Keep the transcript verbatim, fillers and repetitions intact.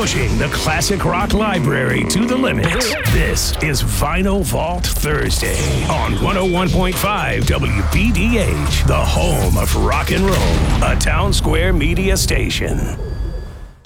pushing the classic rock library to the limit. This is Vinyl Vault Thursday on one oh one point five W B D H, the home of rock and roll, a Town Square media station.